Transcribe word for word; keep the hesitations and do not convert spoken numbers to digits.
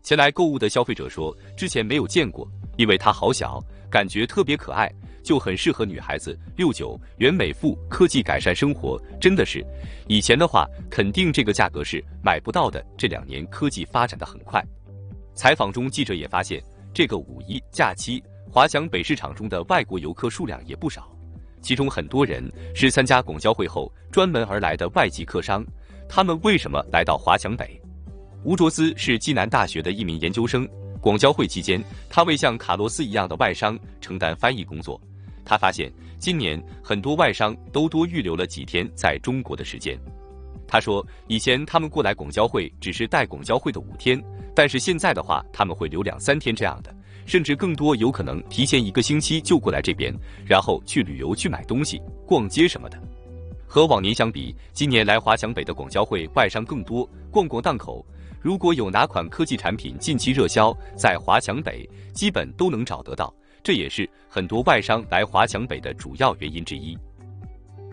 前来购物的消费者说，之前没有见过，因为它好小，感觉特别可爱，就很适合女孩子。六九元美肤科技改善生活，真的是，以前的话肯定这个价格是买不到的。这两年科技发展得很快。采访中，记者也发现，这个五一假期，华强北市场中的外国游客数量也不少，其中很多人是参加拱交会后专门而来的外籍客商。他们为什么来到华强北？吴卓斯是暨南大学的一名研究生，广交会期间，他为像卡洛斯一样的外商承担翻译工作。他发现，今年很多外商都多预留了几天在中国的时间。他说，以前他们过来拱交会只是带拱交会的五天，但是现在的话，他们会留两三天这样的，甚至更多，有可能提前一个星期就过来这边，然后去旅游、去买东西、逛街什么的。和往年相比，今年来华强北的拱交会外商更多，逛逛档口。如果有哪款科技产品近期热销，在华强北基本都能找得到，这也是很多外商来华强北的主要原因之一。